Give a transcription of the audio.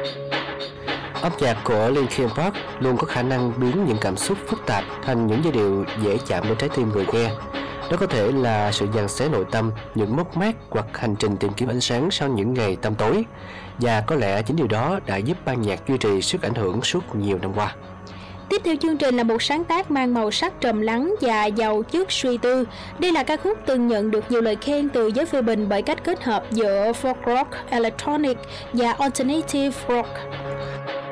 Âm nhạc của Linkin Park luôn có khả năng biến những cảm xúc phức tạp thành những giai điệu dễ chạm đến trái tim người nghe. Đó có thể là sự giằng xé nội tâm, những mất mát hoặc hành trình tìm kiếm ánh sáng sau những ngày tăm tối. Và có lẽ chính điều đó đã giúp ban nhạc duy trì sức ảnh hưởng suốt nhiều năm qua. Tiếp theo chương trình là một sáng tác mang màu sắc trầm lắng và giàu chất suy tư. Đây là ca khúc từng nhận được nhiều lời khen từ giới phê bình bởi cách kết hợp giữa folk rock, electronic và alternative rock.